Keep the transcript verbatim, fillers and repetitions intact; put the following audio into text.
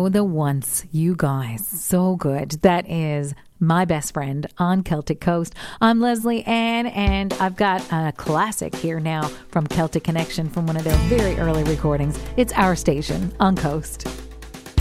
know the once, you guys. So good. That is My Best Friend on Celtic Coast. I'm Leslie Ann, and I've got a classic here now from Celtic Connection from one of their very early recordings. It's Our Station on Coast.